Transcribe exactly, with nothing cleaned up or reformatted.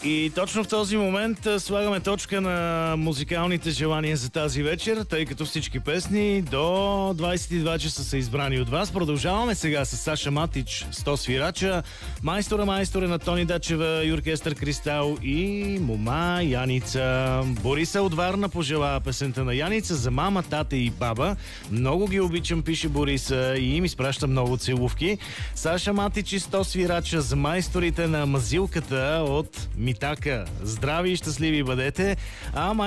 И точно в този момент а, слагаме точка на музикалните желания за тази вечер, тъй като всички песни до двайсет и два часа са избрани от вас. Продължаваме сега с Саша Матич, сто свирача, Майстора майсторе на Тони Дачева и оркестър Кристал и мома Яница. Бориса от Варна пожела песента на Яница за мама, тата и баба. Много ги обичам, пише Бориса, и им изпраща много целувки. Саша Матич и сто свирача за майсторите на мазилката от Митака. Здрави и щастливи бъдете! А